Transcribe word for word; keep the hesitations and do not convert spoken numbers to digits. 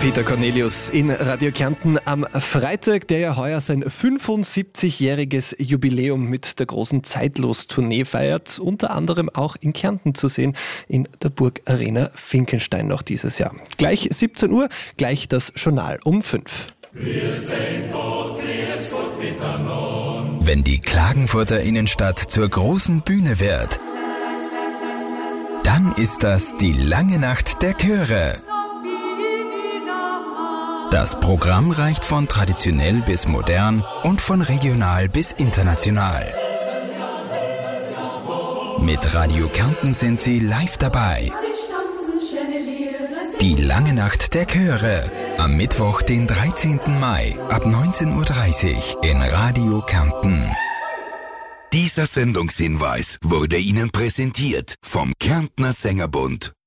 Peter Cornelius in Radio Kärnten am Freitag, der ja heuer sein fünfundsiebzigjähriges Jubiläum mit der großen Zeitlos-Tournee feiert. Unter anderem auch in Kärnten zu sehen, in der Burgarena Finkenstein noch dieses Jahr. Gleich siebzehn Uhr, gleich das Journal um fünf. Wenn die Klagenfurter Innenstadt zur großen Bühne wird, dann ist das die lange Nacht der Chöre. Das Programm reicht von traditionell bis modern und von regional bis international. Mit Radio Kärnten sind Sie live dabei. Die lange Nacht der Chöre. Am Mittwoch, den dreizehnten Mai ab neunzehn Uhr dreißig in Radio Kärnten. Dieser Sendungshinweis wurde Ihnen präsentiert vom Kärntner Sängerbund.